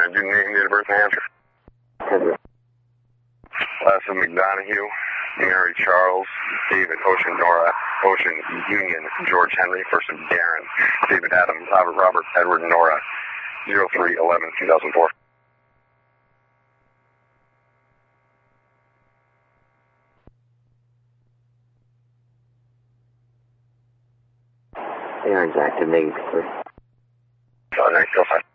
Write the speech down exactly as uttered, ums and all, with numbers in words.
uh, do name, date of birth, and answer. Last of McDonough, Mary Charles, David Ocean Nora, Ocean Union, George Henry, first of Darren, David Adam, Robert Robert, Edward Nora, zero three eleven two thousand four. Aaron's active, negative three. Uh, next, go fine.